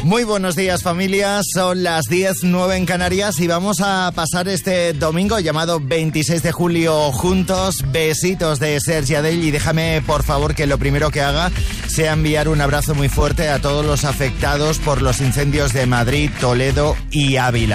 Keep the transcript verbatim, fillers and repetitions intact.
Muy buenos días, familia. Son las diez nueve en Canarias y vamos a pasar este domingo llamado veintiséis de julio juntos. Besitos de Sergi Adell y déjame, por favor, que lo primero que haga sea enviar un abrazo muy fuerte a todos los afectados por los incendios de Madrid, Toledo y Ávila.